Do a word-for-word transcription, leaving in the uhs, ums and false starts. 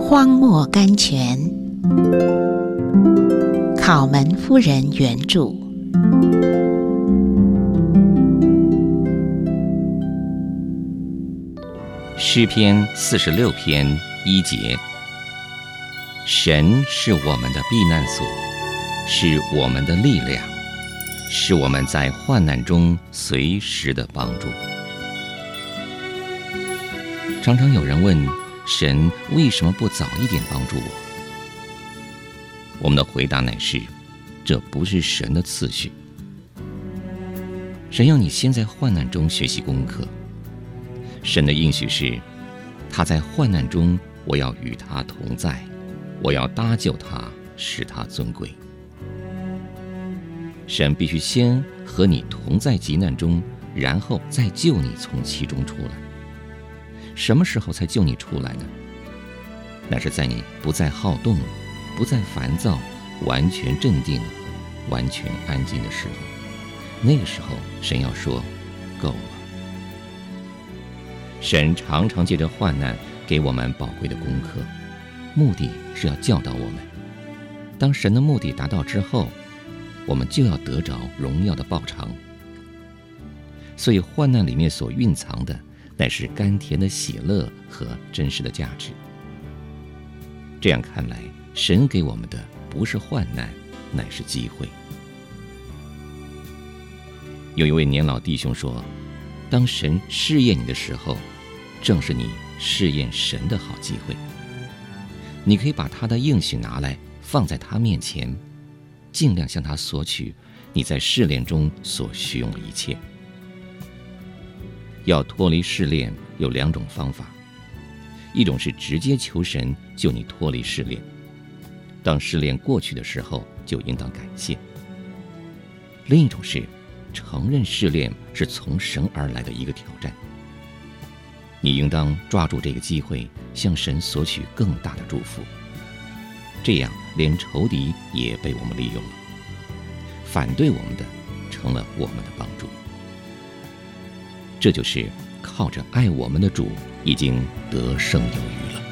荒漠甘泉，考门夫人原著。 诗篇四十六篇一节：神是我们的避难所，是我们的力量，是我们在患难中随时的帮助。常常有人问，神为什么不早一点帮助我？我们的回答乃是，这不是神的次序。神要你先在患难中学习功课。神的应许是，他在患难中，我要与他同在，我要搭救他，使他尊贵。神必须先和你同在急难中，然后再救你从其中出来。什么时候才救你出来呢？那是在你不再好动，不再烦躁，完全镇定，完全安静的时候。那个时候，神要说，够了。神常常借着患难给我们宝贵的功课，目的是要教导我们。当神的目的达到之后，我们就要得着荣耀的报偿。所以患难里面所蕴藏的，乃是甘甜的喜乐和真实的价值。这样看来，神给我们的不是患难，乃是机会。有一位年老弟兄说，当神试验你的时候，正是你试验神的好机会。你可以把他的应许拿来放在他面前，尽量向他索取你在试炼中所需用的一切。要脱离试炼有两种方法，一种是直接求神救你脱离试炼，当试炼过去的时候就应当感谢。另一种是承认试炼是从神而来的一个挑战，你应当抓住这个机会，向神索取更大的祝福。这样连仇敌也被我们利用了，反对我们的成了我们的帮助。这就是靠着爱我们的主已经得胜有余了。